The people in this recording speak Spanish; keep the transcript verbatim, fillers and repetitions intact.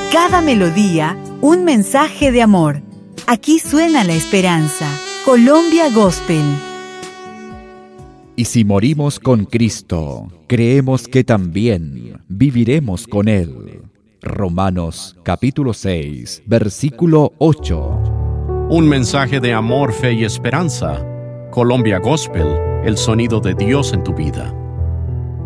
Cada melodía, un mensaje de amor. Aquí suena la esperanza. Colombia Gospel. Y si morimos con Cristo, creemos que también viviremos con Él. Romanos capítulo seis, versículo ocho. Un mensaje de amor, fe y esperanza. Colombia Gospel, el sonido de Dios en tu vida.